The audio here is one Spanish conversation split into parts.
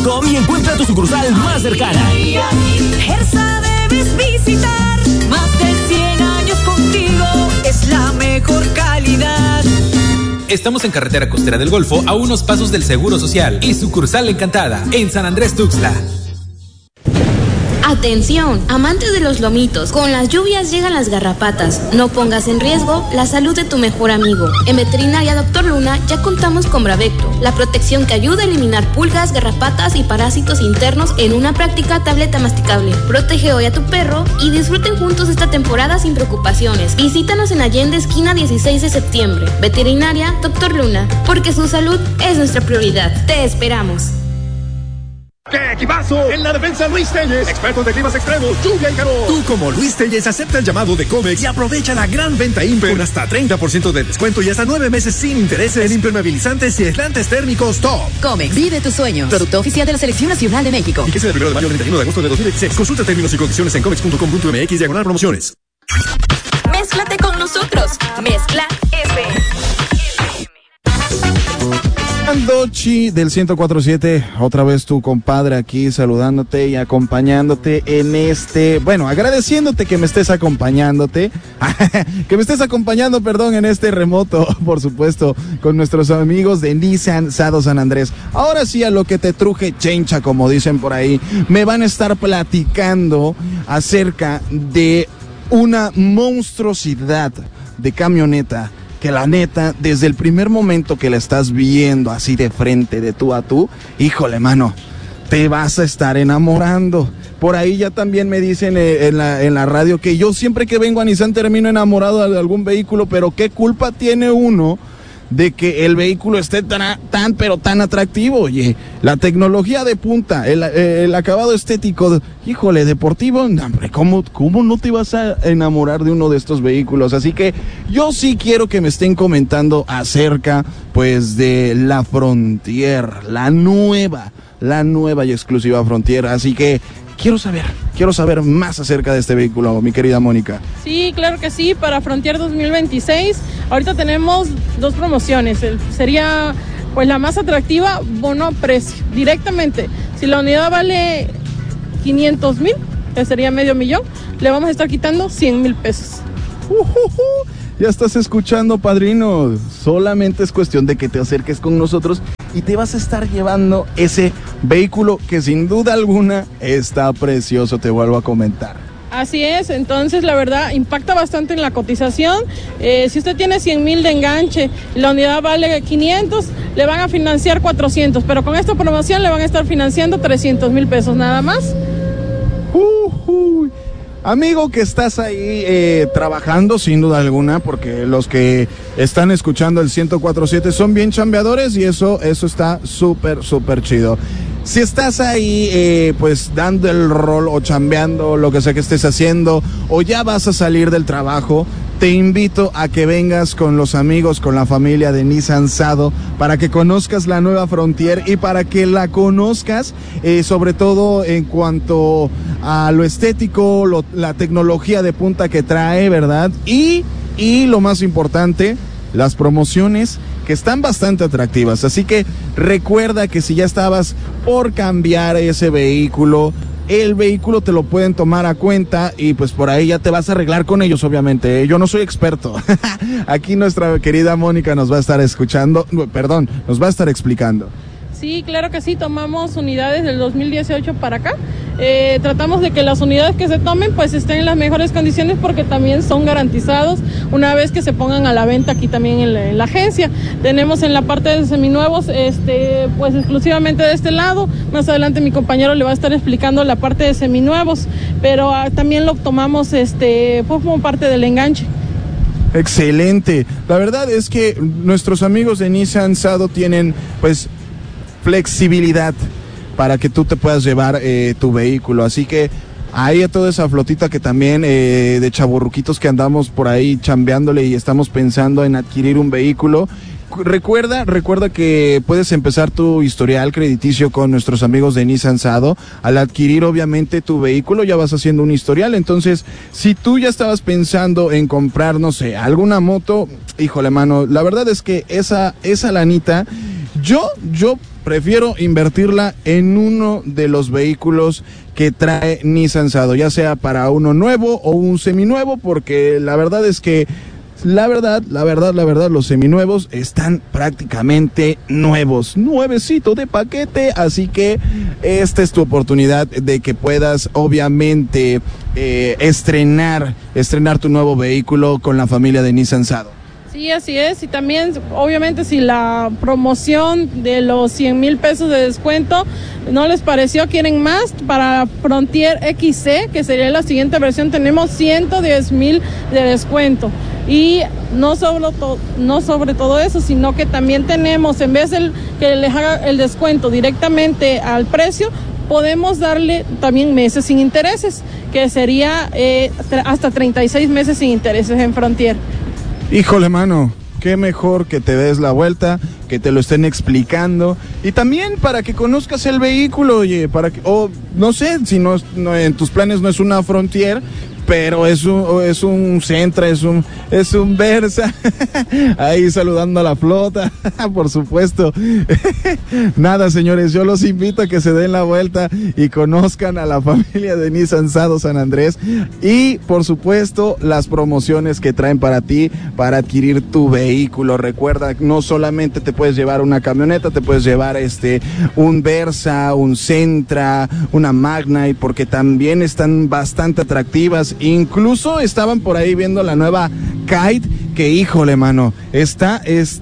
nissan.com y encuentra tu sucursal más cercana. Hersa debes visitar, más de 100 años contigo, es la mejor calidad. Estamos en carretera costera del Golfo, a unos pasos del Seguro Social y sucursal Encantada, en San Andrés Tuxtla. Atención, amantes de los lomitos, con las lluvias llegan las garrapatas. No pongas en riesgo la salud de tu mejor amigo. En Veterinaria Dr. Luna ya contamos con Bravecto, la protección que ayuda a eliminar pulgas, garrapatas y parásitos internos en una práctica tableta masticable. Protege hoy a tu perro y disfruten juntos esta temporada sin preocupaciones. Visítanos en Allende, esquina 16 de septiembre. Veterinaria Dr. Luna, porque su salud es nuestra prioridad. Te esperamos. ¡Qué equipazo! En la defensa Luis Telles, expertos de climas extremos, lluvia y calor. Tú como Luis Telles acepta el llamado de Comex y aprovecha la gran venta Imper con hasta 30% de descuento y hasta 9 meses sin intereses en impermeabilizantes y aislantes térmicos top. Comex, vive tus sueños. Producto oficial de la Selección Nacional de México. Y que sea del 1 de mayo al 31 de agosto de 2016. Consulta términos y condiciones en comex.com.mx/promociones. Mézclate con nosotros. Mezcla FM. Andochi del 104.7, otra vez tu compadre aquí saludándote y acompañándote en agradeciéndote que me estés acompañando, en este remoto, por supuesto, con nuestros amigos de Nissan Sado San Andrés. Ahora sí, a lo que te truje chencha, como dicen por ahí, me van a estar platicando acerca de una monstruosidad de camioneta que la neta, desde el primer momento que la estás viendo así de frente, de tú a tú, híjole, mano, te vas a estar enamorando. Por ahí ya también me dicen en la radio que yo siempre que vengo a Nissan termino enamorado de algún vehículo, pero ¿qué culpa tiene uno de que el vehículo esté tan atractivo? Oye, la tecnología de punta, el acabado estético, híjole, deportivo, hombre, ¿cómo no te vas a enamorar de uno de estos vehículos? Así que yo sí quiero que me estén comentando acerca, pues, de la Frontier, la nueva y exclusiva Frontier. Así que quiero saber más acerca de este vehículo, mi querida Mónica. Sí, claro que sí, para Frontier 2026, ahorita tenemos 2 promociones. Sería, pues, la más atractiva, bono a precio, directamente. Si la unidad vale 500,000, que sería $500,000, le vamos a estar quitando 100,000 pesos. Ya estás escuchando, padrino. Solamente es cuestión de que te acerques con nosotros y te vas a estar llevando ese vehículo que sin duda alguna está precioso, te vuelvo a comentar. Así es, entonces la verdad impacta bastante en la cotización. Si usted tiene 100,000 de enganche y la unidad vale 500, le van a financiar 400, pero con esta promoción le van a estar financiando 300,000 pesos nada más. Amigo que estás ahí trabajando, sin duda alguna, porque los que están escuchando el 104.7 son bien chambeadores y eso está súper chido. Si estás ahí, pues dando el rol o chambeando, lo que sea que estés haciendo, o ya vas a salir del trabajo, te invito a que vengas con los amigos, con la familia de Nissan Sado, para que conozcas la nueva Frontier y para que la conozcas, sobre todo en cuanto a lo estético, la tecnología de punta que trae, ¿verdad? Y lo más importante, las promociones que están bastante atractivas. Así que recuerda que si ya estabas por cambiar ese vehículo, el vehículo te lo pueden tomar a cuenta y pues por ahí ya te vas a arreglar con ellos, obviamente. Yo no soy experto. Aquí nuestra querida Mónica nos va a estar nos va a estar explicando. Sí, claro que sí, tomamos unidades del 2018 para acá. Tratamos de que las unidades que se tomen pues estén en las mejores condiciones porque también son garantizados una vez que se pongan a la venta aquí también en la agencia. Tenemos en la parte de seminuevos pues exclusivamente de este lado. Más adelante mi compañero le va a estar explicando la parte de seminuevos, pero también lo tomamos pues como parte del enganche. Excelente. La verdad es que nuestros amigos de Nissan Sado tienen pues flexibilidad para que tú te puedas llevar tu vehículo, así que hay a toda esa flotita que también de chavorruquitos que andamos por ahí chambeándole y estamos pensando en adquirir un vehículo. Recuerda que puedes empezar tu historial crediticio con nuestros amigos de Nissan Sado. Al adquirir obviamente tu vehículo ya vas haciendo un historial, entonces si tú ya estabas pensando en comprar, no sé, alguna moto, híjole mano, la verdad es que esa lanita, yo prefiero invertirla en uno de los vehículos que trae Nissan Sado, ya sea para uno nuevo o un seminuevo, porque la verdad es que la verdad, los seminuevos están prácticamente nuevos, nuevecito de paquete, así que esta es tu oportunidad de que puedas obviamente estrenar tu nuevo vehículo con la familia de Nissan Sado. Sí, así es, y también obviamente si la promoción de los 100,000 pesos de descuento no les pareció, quieren más, para Frontier XC, que sería la siguiente versión, tenemos 110,000 de descuento. Y no sobre todo eso, sino que también tenemos, en vez de que les haga el descuento directamente al precio, podemos darle también meses sin intereses, que sería hasta 36 meses sin intereses en Frontier. Híjole, mano, qué mejor que te des la vuelta, que te lo estén explicando, y también para que conozcas el vehículo, oye, no sé, si no en tus planes no es una Frontier, pero es un Sentra, es un Versa. Ahí saludando a la flota, por supuesto. Nada, señores, yo los invito a que se den la vuelta y conozcan a la familia de Nissan Sado San Andrés, y por supuesto las promociones que traen para ti para adquirir tu vehículo. Recuerda, no solamente te puedes llevar una camioneta, te puedes llevar un Versa, un Sentra, una Magnite, porque también están bastante atractivas. Incluso estaban por ahí viendo la nueva Kite, que híjole, mano, está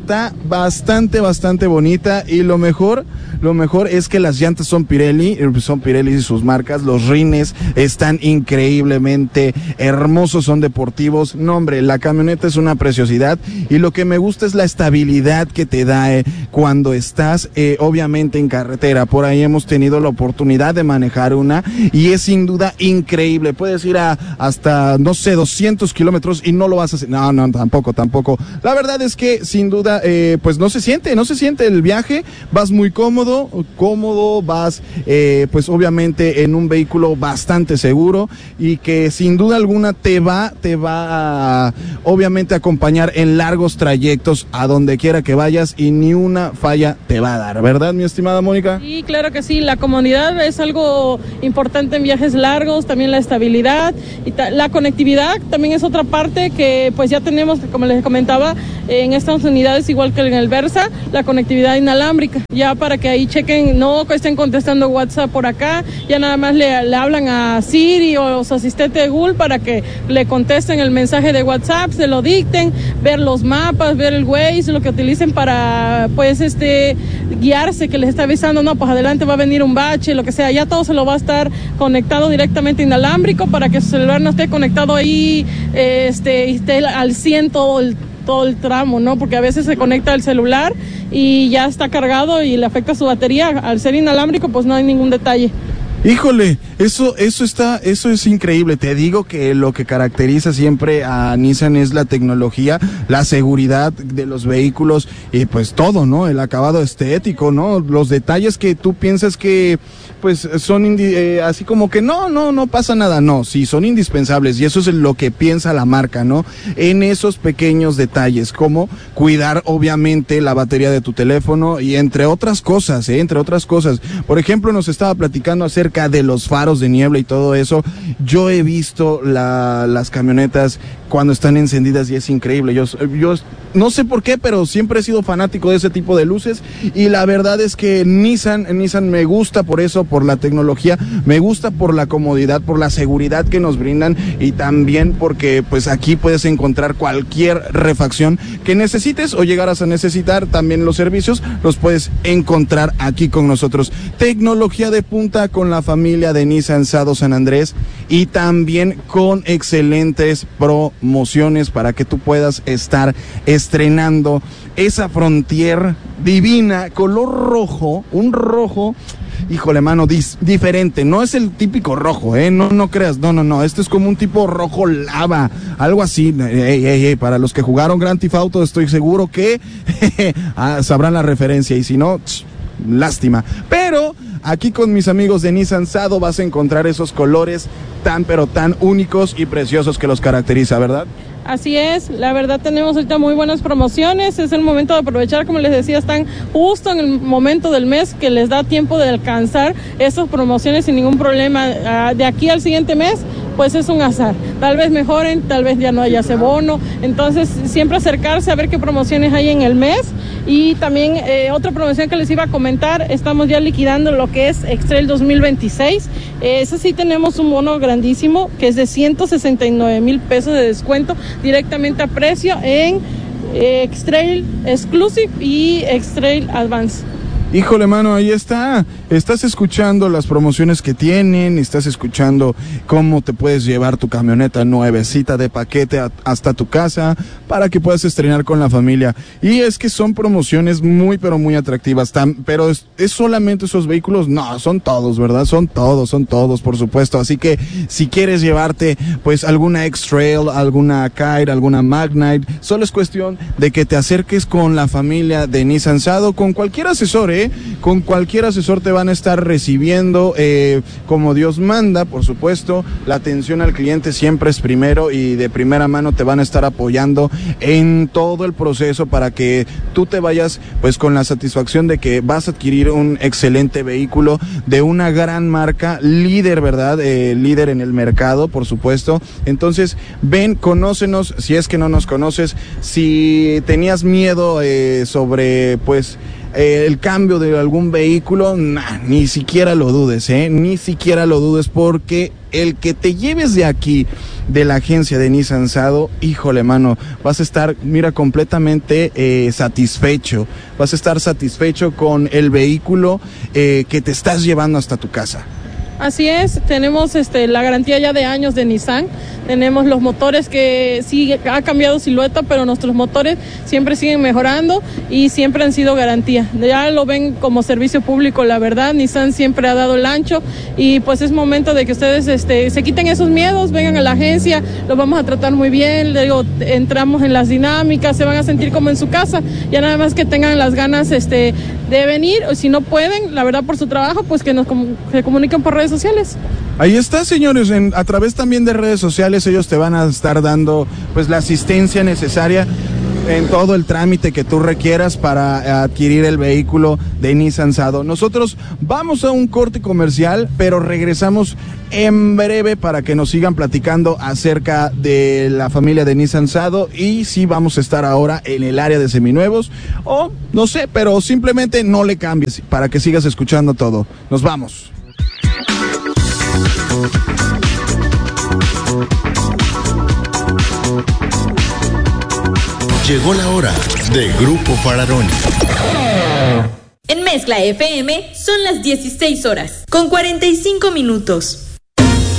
bastante bonita, y lo mejor es que las llantas son Pirelli y sus marcas, los rines están increíblemente hermosos, son deportivos. No, hombre, la camioneta es una preciosidad, y lo que me gusta es la estabilidad que te da cuando estás obviamente en carretera. Por ahí hemos tenido la oportunidad de manejar una, y es sin duda increíble. Puedes ir hasta, no sé, 200 kilómetros y no lo vas a hacer. No, tampoco. La verdad es que sin duda, pues no se siente el viaje, vas muy cómodo, vas pues obviamente en un vehículo bastante seguro, y que sin duda alguna te va a obviamente acompañar en largos trayectos a donde quiera que vayas, y ni una falla te va a dar, ¿verdad, mi estimada Mónica? Sí, claro que sí, la comodidad es algo importante en viajes largos, también la estabilidad y la conectividad también es otra parte que pues ya tenemos, como les comentaba, en estas unidades, igual que en el Versa, la conectividad inalámbrica, ya para que ahí chequen, no estén contestando WhatsApp por acá, ya nada más le hablan a Siri o su asistente de Google para que le contesten el mensaje de WhatsApp, se lo dicten, ver los mapas, ver el Waze, lo que utilicen para pues guiarse, que les está avisando, no, pues adelante va a venir un bache, lo que sea, ya todo se lo va a estar conectado directamente inalámbrico para que su celular no esté conectado ahí, esté al 100 todo el tramo, ¿no? Porque a veces se conecta el celular y ya está cargado y le afecta su batería. Al ser inalámbrico, pues no hay ningún detalle. Híjole, eso es increíble. Te digo que lo que caracteriza siempre a Nissan es la tecnología, la seguridad de los vehículos y pues todo, ¿no? El acabado estético, ¿no? Los detalles que tú piensas que pues son así como que no pasa nada, no, sí, son indispensables, y eso es lo que piensa la marca, ¿no? En esos pequeños detalles, como cuidar obviamente la batería de tu teléfono y entre otras cosas. Por ejemplo, nos estaba platicando acerca de los faros de niebla y todo eso. Yo he visto las camionetas cuando están encendidas y es increíble. Yo no sé por qué, pero siempre he sido fanático de ese tipo de luces, y la verdad es que Nissan me gusta por eso, por la tecnología, me gusta por la comodidad, por la seguridad que nos brindan, y también porque pues aquí puedes encontrar cualquier refacción que necesites o llegaras a necesitar. También los servicios los puedes encontrar aquí con nosotros. Tecnología de punta con la familia de Nissan Sado San Andrés, y también con excelentes promociones para que tú puedas estar estrenando esa Frontier divina, color rojo, un rojo, híjole, mano, diferente. No es el típico rojo, no creas, no, este es como un tipo rojo lava, algo así. Para los que jugaron Grand Theft Auto, estoy seguro que sabrán la referencia, y si no, lástima. Pero aquí con mis amigos de Nissan Sado vas a encontrar esos colores tan pero tan únicos y preciosos que los caracteriza, ¿verdad? Así es, la verdad tenemos ahorita muy buenas promociones, es el momento de aprovechar, como les decía, están justo en el momento del mes que les da tiempo de alcanzar esas promociones sin ningún problema. De aquí al siguiente mes, pues es un azar, tal vez mejoren, tal vez ya no haya ese bono, entonces siempre acercarse a ver qué promociones hay en el mes. Y también otra promoción que les iba a comentar, estamos ya liquidando lo que es X-Trail 2026, ese sí tenemos un bono grandísimo que es de 169,000 pesos de descuento directamente a precio en X-Trail Exclusive y X-Trail Advance. Híjole, mano, ahí está. Estás escuchando las promociones que tienen, estás escuchando cómo te puedes llevar tu camioneta nuevecita de paquete hasta tu casa para que puedas estrenar con la familia. Y es que son promociones muy, pero muy atractivas. Pero ¿es solamente esos vehículos? No, son todos, ¿verdad? Son todos, por supuesto. Así que si quieres llevarte, pues, alguna X-Trail, alguna Kite, alguna Magnite, solo es cuestión de que te acerques con la familia de Nissan Sado, con cualquier asesor, con cualquier asesor te van a estar recibiendo como Dios manda, por supuesto. La atención al cliente siempre es primero y de primera mano te van a estar apoyando en todo el proceso para que tú te vayas pues con la satisfacción de que vas a adquirir un excelente vehículo de una gran marca, líder, ¿verdad? Líder en el mercado, por supuesto. Entonces, ven, conócenos, si es que no nos conoces, si tenías miedo sobre pues el cambio de algún vehículo, ni siquiera lo dudes, ni siquiera lo dudes, porque el que te lleves de aquí, de la agencia de Nissan Sado, híjole, mano, vas a estar, mira, completamente satisfecho, vas a estar satisfecho con el vehículo que te estás llevando hasta tu casa. Así es, tenemos la garantía ya de años de Nissan, tenemos los motores que sí ha cambiado silueta, pero nuestros motores siempre siguen mejorando y siempre han sido garantía. Ya lo ven como servicio público, la verdad, Nissan siempre ha dado el ancho y pues es momento de que ustedes se quiten esos miedos, vengan a la agencia, los vamos a tratar muy bien, le digo, entramos en las dinámicas, se van a sentir como en su casa, ya nada más que tengan las ganas de venir, o si no pueden, la verdad por su trabajo, pues que se comuniquen por redes sociales. Ahí está, señores, a través también de redes sociales ellos te van a estar dando pues la asistencia necesaria en todo el trámite que tú requieras para adquirir el vehículo de Nissan Sado. Nosotros vamos a un corte comercial, pero regresamos en breve para que nos sigan platicando acerca de la familia de Nissan Sado y si vamos a estar ahora en el área de seminuevos o no sé, pero simplemente no le cambies para que sigas escuchando todo. Nos vamos. Llegó la hora de Grupo Fararoni. En Mezcla FM son las 16 horas, con 45 minutos.